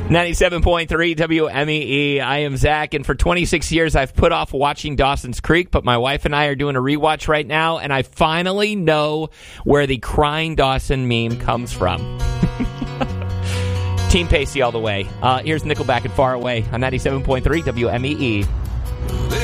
97.3 WMEE. I am Zach, and for 26 years I've put off watching Dawson's Creek, but my wife and I are doing a rewatch right now, and I finally know where the crying Dawson meme comes from. Team Pacey all the way. Here's Nickelback and Far Away on 97.3 WMEE.